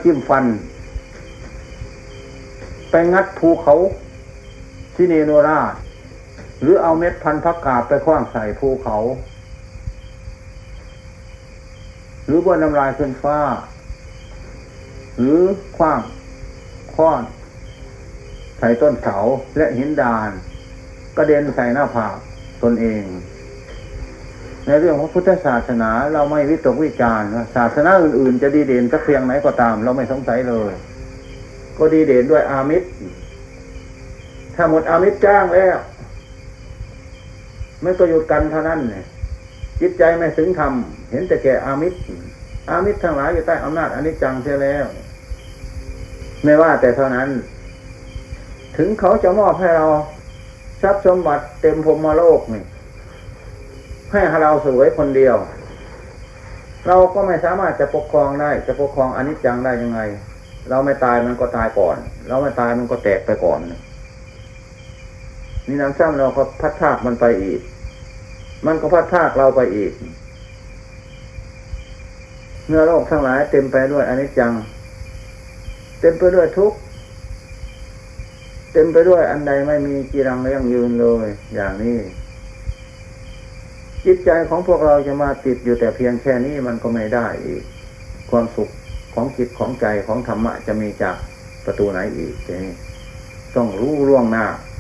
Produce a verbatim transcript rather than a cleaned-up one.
ทิ่มฟันไปงัดภูเขาที่เนโนราชหรือเอาเม็ดพันธุ์ผักกาดไปคว้างใส่ภูเขาหรือบ้วนน้ำลายขึ้นฟ้าหรือคว้างค้อนใส่ต้นเสาและหินดานกระเด็นใส่หน้าผากตนเองในเรื่องของพุทธศาสนาเราไม่วิตกวิจารณ์ศาสนาอื่นๆจะดีเด่นสักเพียงไหนก็ตามเราไม่สงสัยเลยก็ดีเด่นด้วยอามิตรถ้าหมดอามิตรจ้างแล้วไม่ก็หยุดกันเท่านั้นเนี่ยจิตใจไม่ถึงธรรมเห็นแต่แก่อามิตรอามิตรทั้งหลายอยู่ใต้อำนาจอนิจจังเสียแล้วไม่ว่าแต่เท่านั้นถึงเขาจะมอบให้เราทรัพย์สมบัติเต็มพรหมโลกนี่ให้เราสวยคนเดียวเราก็ไม่สามารถจะปกครองได้จะปกครองอนิจจังได้ยังไงเราไม่ตายมันก็ตายก่อนเราไม่ตายมันก็แตกไปก่อนนี่น้ำซ้ำเราก็พัดพากมันไปอีกมันก็พัดพากเราไปอีกเนื้อโลกทั้งหลายเต็มไปด้วยอนิจจังเต็มไปด้วยทุกข์เต็มไปด้วยอันใดไม่มีจีรังและยั่งยืนเลยอย่างนี้จิตใจของพวกเราจะมาติดอยู่แต่เพียงแค่นี้มันก็ไม่ได้อีกความสุขของจิตของใจของธรรมะจะมีจากประตูไหนอีกนี่ต้องรู้ล่วงหน้า